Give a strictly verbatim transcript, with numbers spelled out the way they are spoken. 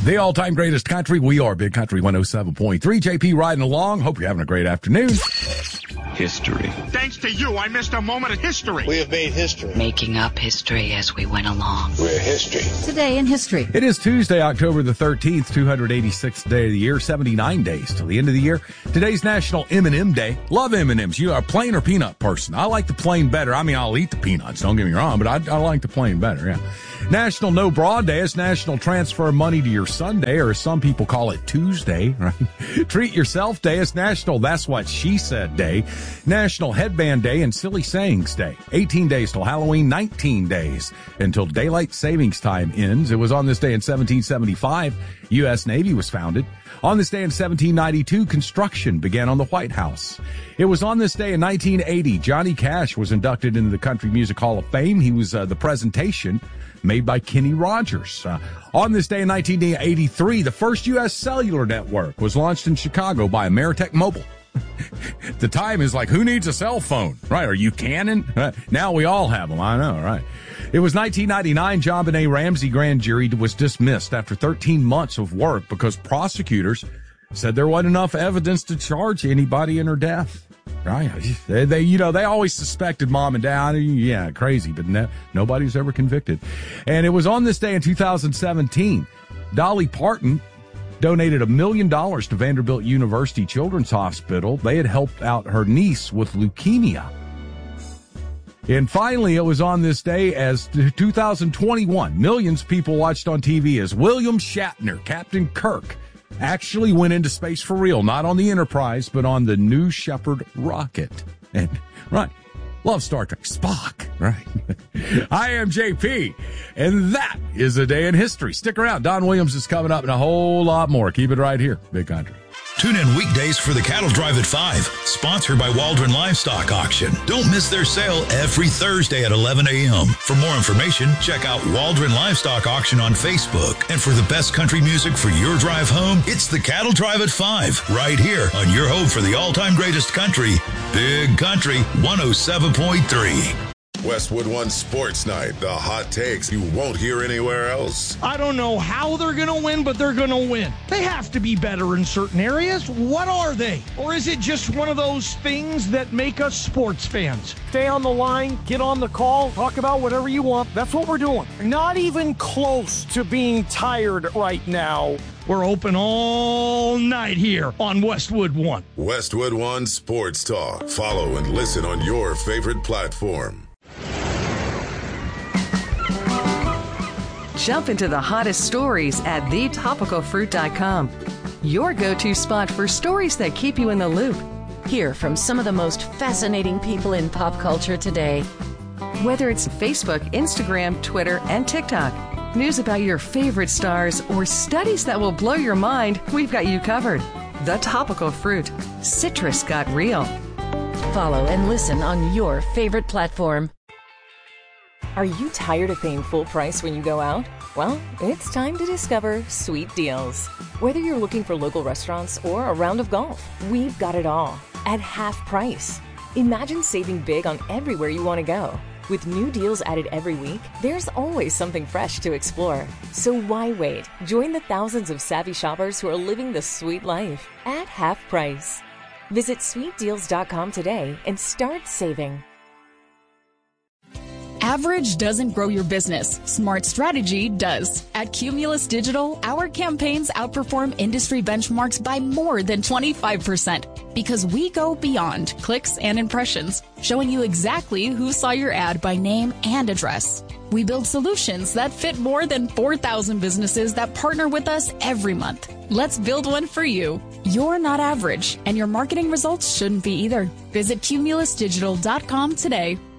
The all-time greatest country. We are Big Country one oh seven point three. J P riding along. Hope you're having a great afternoon. History. Thanks to you, I missed a moment of history. We have made history. Making up history as we went along. We're history. Today in history. It is Tuesday, October the thirteenth, two hundred eighty-sixth day of the year, seventy-nine days till the end of the year. Today's National M and M Day. Love M and M's. You are a plain or peanut person? I like the plain better. I mean, I'll eat the peanuts, don't get me wrong, but I, I like the plain better, yeah. National No Bra Day is National Transfer Money to Your Sunday, or as some people call it, Tuesday, right? Treat Yourself Day is National That's What She Said Day. National Headband Day and Silly Sayings Day. eighteen days till Halloween, nineteen days until Daylight Savings Time ends. It was on this day in seventeen seventy-five, U S Navy was founded. On this day in seventeen ninety-two, construction began on the White House. It was on this day in nineteen eighty, Johnny Cash was inducted into the Country Music Hall of Fame. He was uh, the presentation made by Kenny Rogers. Uh, on this day in nineteen eighty-three, the first U S cellular network was launched in Chicago by Ameritech Mobile. The time is like, who needs a cell phone? Right, are you Canon? Uh, now we all have them, I know, right? It was nineteen ninety-nine, John Benet Ramsey grand jury was dismissed after thirteen months of work because prosecutors said there wasn't enough evidence to charge anybody in her death. Right? They, they, you know, they always suspected mom and dad. Yeah, crazy, but no, nobody's ever convicted. And it was on this day in two thousand seventeen, Dolly Parton donated a million dollars to Vanderbilt University Children's Hospital. They had helped out her niece with leukemia. And finally, it was on this day as two thousand twenty-one, millions of people watched on T V as William Shatner, Captain Kirk, actually went into space for real, not on the Enterprise, but on the New Shepard rocket. And, right, love Star Trek. Spock, right? I am J P, and that is a day in history. Stick around. Don Williams is coming up and a whole lot more. Keep it right here, Big Country. Tune in weekdays for the Cattle Drive at five, sponsored by Waldron Livestock Auction. Don't miss their sale every Thursday at eleven a.m. For more information, check out Waldron Livestock Auction on Facebook. And for the best country music for your drive home, it's the Cattle Drive at five, right here on your home for the all-time greatest country, Big Country one oh seven point three. Westwood One Sports Night, the hot takes you won't hear anywhere else. I don't know how they're going to win, but they're going to win. They have to be better in certain areas. What are they? Or is it just one of those things that make us sports fans? Stay on the line, get on the call, talk about whatever you want. That's what we're doing. Not even close to being tired right now. We're open all night here on Westwood One. Westwood One Sports Talk. Follow and listen on your favorite platform. Jump into the hottest stories at the topical fruit dot com. Your go-to spot for stories that keep you in the loop. Hear from some of the most fascinating people in pop culture today. Whether it's Facebook, Instagram, Twitter, and TikTok, news about your favorite stars, or studies that will blow your mind, we've got you covered. The Topical Fruit. Citrus got real. Follow and listen on your favorite platform. Are you tired of paying full price when you go out? Well, it's time to discover Sweet Deals. Whether you're looking for local restaurants or a round of golf, we've got it all at half price. Imagine saving big on everywhere you want to go. With new deals added every week, there's always something fresh to explore. So why wait? Join the thousands of savvy shoppers who are living the sweet life at half price. Visit sweet deals dot com today and start saving. Average doesn't grow your business. Smart strategy does. At Cumulus Digital, our campaigns outperform industry benchmarks by more than twenty-five percent because we go beyond clicks and impressions, showing you exactly who saw your ad by name and address. We build solutions that fit more than four thousand businesses that partner with us every month. Let's build one for you. You're not average, and your marketing results shouldn't be either. Visit cumulus digital dot com today.